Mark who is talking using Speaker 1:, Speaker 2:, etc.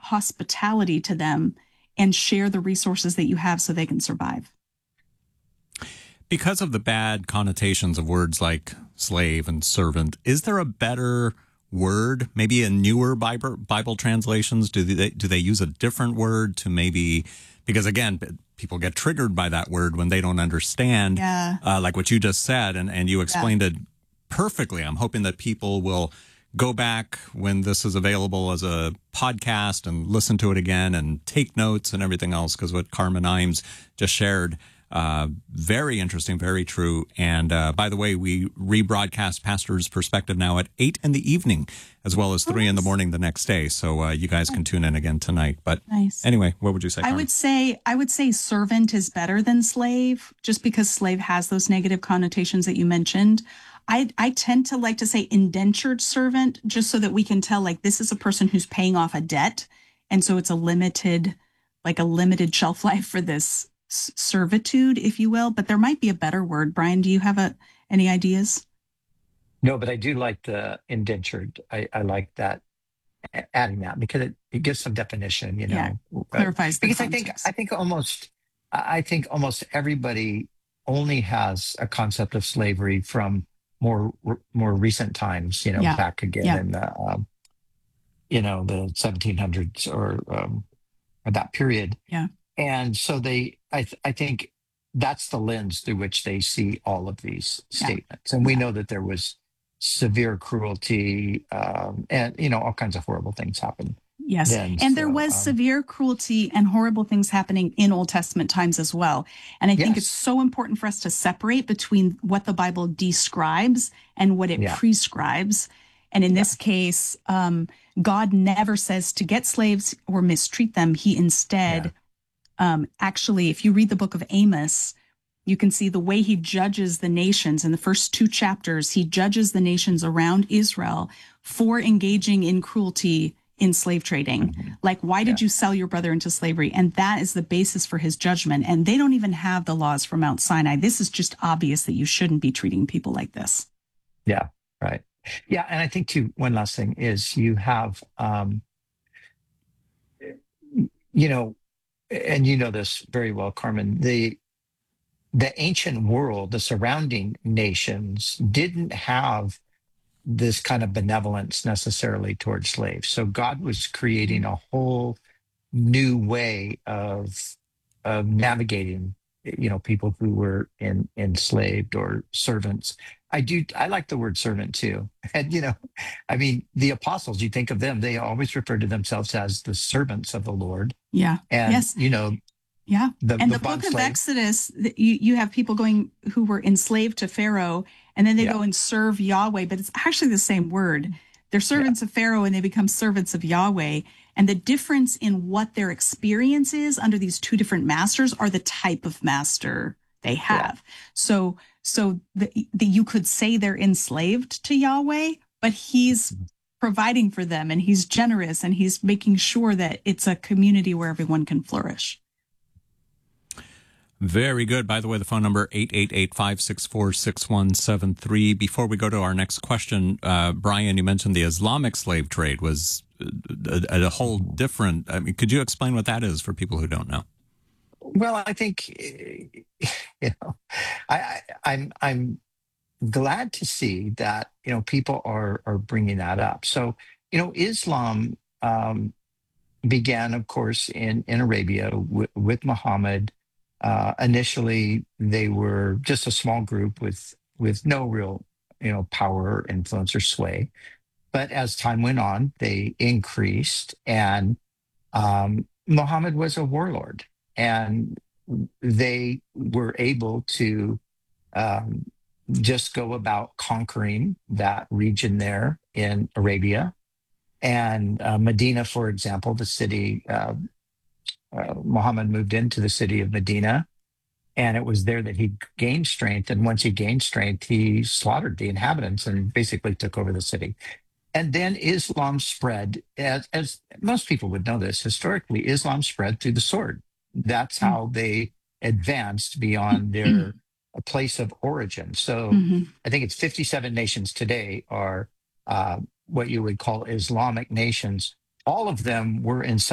Speaker 1: hospitality to them and share the resources that you have so they can survive.
Speaker 2: Because of the bad connotations of words like slave and servant, is there a better word? Maybe in newer Bible translations, do they use a different word to maybe, because again, people get triggered by that word when they don't understand, like what you just said, and you explained it perfectly. I'm hoping that people will go back when this is available as a podcast and listen to it again and take notes and everything else, because what Carmen Imes just shared, very interesting, very true. And by the way, we rebroadcast Pastor's Perspective now at 8 in the evening, as well as 3 in the morning the next day. So you guys can tune in again tonight. But anyway, what would you say, Carmen?
Speaker 1: I would say servant is better than slave, just because slave has those negative connotations that you mentioned. I tend to like to say indentured servant, just so that we can tell, like, this is a person who's paying off a debt. And so it's a limited shelf life for this servitude, if you will. But there might be a better word. Brian, do you have any ideas?
Speaker 3: No, but I do like the indentured. I like that, adding that, because it gives some definition,
Speaker 1: clarifies the
Speaker 3: because
Speaker 1: context.
Speaker 3: I think almost everybody only has a concept of slavery from more recent times, back again in the the 1700s or that period.
Speaker 1: Yeah.
Speaker 3: And so I think that's the lens through which they see all of these statements. And we know that there was severe cruelty, and all kinds of horrible things happened.
Speaker 1: Yes.
Speaker 3: Then,
Speaker 1: and there was severe cruelty and horrible things happening in Old Testament times as well. And I think it's so important for us to separate between what the Bible describes and what it prescribes. And in this case, God never says to get slaves or mistreat them. He instead, actually, if you read the book of Amos, you can see the way he judges the nations. In the first 2 chapters, he judges the nations around Israel for engaging in cruelty in slave trading. Like, why did you sell your brother into slavery? And that is the basis for his judgment. And they don't even have the laws from Mount Sinai. This is just obvious that you shouldn't be treating people like this.
Speaker 3: Yeah, right. Yeah, and I think too, one last thing is you have, and this very well, Carmen, the ancient world, the surrounding nations didn't have this kind of benevolence necessarily towards slaves. So God was creating a whole new way of navigating, people who were enslaved or servants. I like the word servant too. And, the apostles, you think of them, they always refer to themselves as the servants of the Lord.
Speaker 1: Yeah.
Speaker 3: And,
Speaker 1: Yeah. The book of Exodus, you have people who were enslaved to Pharaoh, and then they go and serve Yahweh, but it's actually the same word. They're servants of Pharaoh and they become servants of Yahweh. And the difference in what their experience is under these 2 different masters are the type of master they have. So you could say they're enslaved to Yahweh, but he's providing for them and he's generous and he's making sure that it's a community where everyone can flourish.
Speaker 2: Very good. By the way, the phone number 888-564-6173. Before we go to our next question, Brian, you mentioned the Islamic slave trade was a whole different. I mean, could you explain what that is for people who don't know?
Speaker 3: Well, I think I'm glad to see that people are bringing that up. So Islam began, of course, in Arabia with Muhammad. Initially, they were just a small group with no real, power, influence, or sway. But as time went on, they increased, and Muhammad was a warlord, and they were able to just go about conquering that region there in Arabia. And Medina, for example, the city, Muhammad moved into the city of Medina, and it was there that he gained strength. And once he gained strength, he slaughtered the inhabitants and basically took over the city. And then Islam spread, as most people would know this, historically, Islam spread through the sword. That's how they advanced beyond their place of origin. So I think it's 57 nations today are what you would call Islamic nations. All of them were in some